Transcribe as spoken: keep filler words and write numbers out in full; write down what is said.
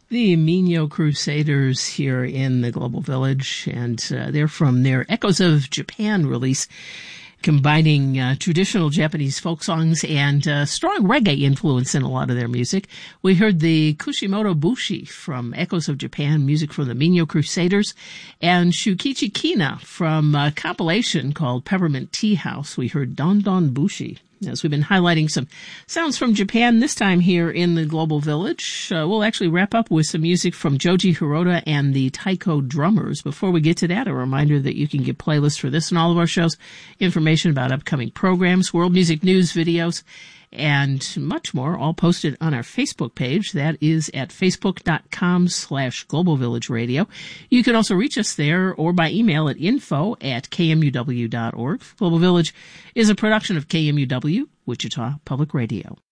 The Minyo Crusaders here in the Global Village, and uh, they're from their Echoes of Japan release, combining uh, traditional Japanese folk songs and uh, strong reggae influence in a lot of their music. We heard the Kushimoto Bushi from Echoes of Japan, music from the Minyo Crusaders, and Shukichi Kina from a compilation called Peppermint Tea House. We heard Don Don Bushi. As we've been highlighting some sounds from Japan, this time here in the Global Village, uh, we'll actually wrap up with some music from Joji Hirota and the Taiko Drummers. Before we get to that, a reminder that you can get playlists for this and all of our shows, information about upcoming programs, world music news, videos, and much more, all posted on our Facebook page. That is at facebook.com slash Global Village Radio. You can also reach us there or by email at info at kmuw dot org. Global Village is a production of K M U W, Wichita Public Radio.